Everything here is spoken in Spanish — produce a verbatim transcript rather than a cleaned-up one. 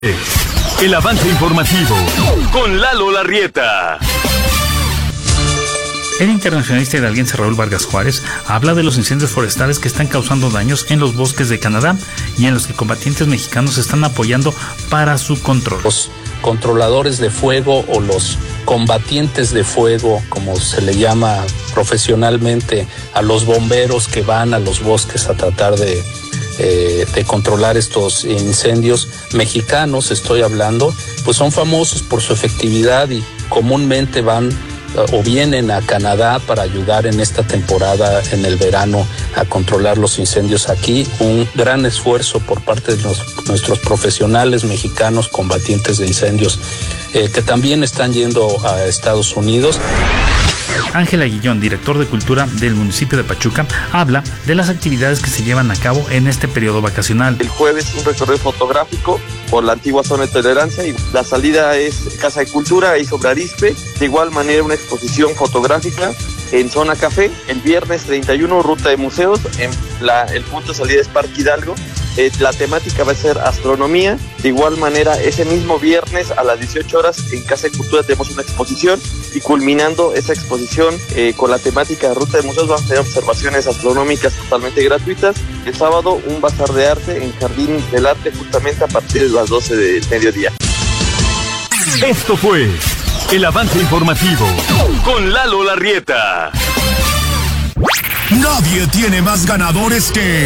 El avance informativo con Lalo Larrieta. El internacionalista hidalguense Raúl Vargas Juárez habla de los incendios forestales que están causando daños en los bosques de Canadá y en los que combatientes mexicanos están apoyando para su control. Los controladores de fuego o los combatientes de fuego, como se le llama profesionalmente a los bomberos que van a los bosques a tratar de, eh, de controlar estos incendios mexicanos, estoy hablando, pues son famosos por su efectividad y comúnmente van o vienen a Canadá para ayudar en esta temporada en el verano a controlar los incendios aquí. Un gran esfuerzo por parte de los, nuestros profesionales mexicanos combatientes de incendios eh, que también están yendo a Estados Unidos. Ángel Aguillón, director de Cultura del municipio de Pachuca, habla de las actividades que se llevan a cabo en este periodo vacacional. El jueves un recorrido fotográfico por la antigua zona de tolerancia y la salida es Casa de Cultura ahí sobre Arizpe. De igual manera una exposición fotográfica en Zona Café. El viernes treinta y uno, ruta de museos. En la, el punto de salida es Parque Hidalgo. Eh, la temática va a ser astronomía. De igual manera, ese mismo viernes a las dieciocho horas en Casa de Cultura tenemos una exposición y culminando esa exposición eh, con la temática de ruta de museos vamos a tener observaciones astronómicas totalmente gratuitas. El sábado un bazar de arte en Jardín del Arte justamente a partir de las doce del mediodía. Esto fue el avance informativo con Lalo Larrieta. Nadie tiene más ganadores que